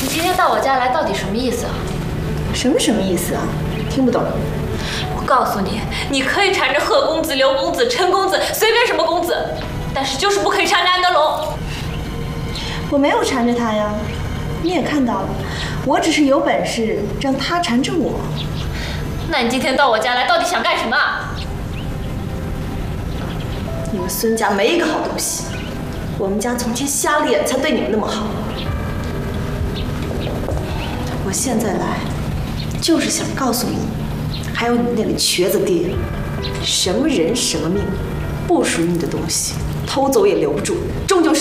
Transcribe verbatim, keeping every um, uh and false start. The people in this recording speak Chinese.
你今天到我家来到底什么意思啊？ 什么什么意思啊？听不懂。 我告诉你，你可以缠着贺公子、刘公子、陈公子，随便什么公子，但是就是不可以缠着安德龙。 我没有缠着他呀，你也看到了，我只是有本事让他缠着我。 那你今天到我家来到底想干什么啊？ 你们孙家没一个好东西，我们家从前瞎了眼才对你们那么好。我现在来，就是想告诉你，还有你那个瘸子爹，什么人什么命，不属于你的东西，偷走也留不住，终究是。